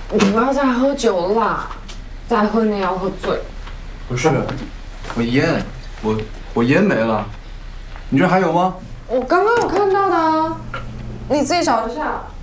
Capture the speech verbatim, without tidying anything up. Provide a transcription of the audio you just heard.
你不要再喝酒了啦，再喝你也要喝醉。 不是，我烟，我我烟没了，你这还有吗？ 我刚刚有看到的啊，你自己找一下。